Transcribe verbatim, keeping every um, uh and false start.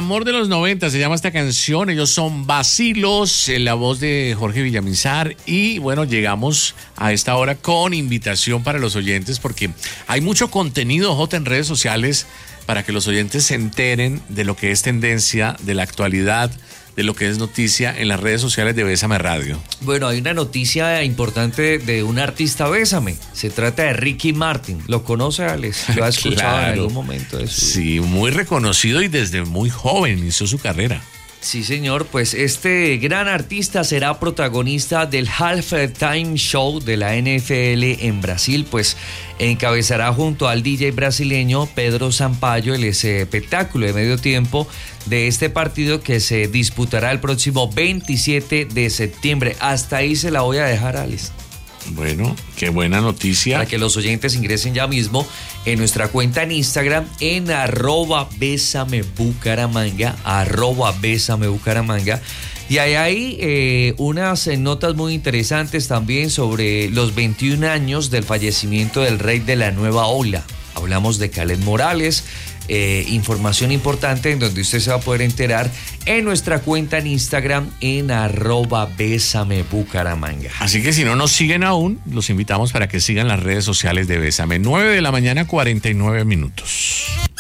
amor de los noventa se llama esta canción. Ellos son Vacilos, en la voz de Jorge Villamizar. Y bueno, llegamos a esta hora con invitación para los oyentes, porque hay mucho contenido, Jota, en redes sociales para que los oyentes se enteren de lo que es tendencia, de la actualidad, de lo que es noticia en las redes sociales de Bésame Radio. Bueno, hay una noticia importante de un artista Bésame. Se trata de Ricky Martin. ¿Lo conoce, Alex? ¿Lo ha escuchado claro. en algún momento de su vida? Sí, muy reconocido y desde muy joven inició su carrera. Sí, señor, pues este gran artista será protagonista del Halftime Show de la N F L en Brasil, pues encabezará junto al D J brasileño Pedro Sampaio el espectáculo de medio tiempo de este partido que se disputará el próximo veintisiete de septiembre. Hasta ahí se la voy a dejar, Alex. Bueno, qué buena noticia. Para que los oyentes ingresen ya mismo en nuestra cuenta en Instagram en arroba Bésame Bucaramanga, arroba Bésame Bucaramanga. Y hay ahí eh, unas notas muy interesantes también sobre los veintiún años del fallecimiento del rey de la nueva ola. Hablamos de Kaleth Morales. Eh, información importante en donde usted se va a poder enterar en nuestra cuenta en Instagram en arroba Bésame Bucaramanga. Así que si no nos siguen aún, los invitamos para que sigan las redes sociales de Bésame. nueve de la mañana, cuarenta y nueve minutos.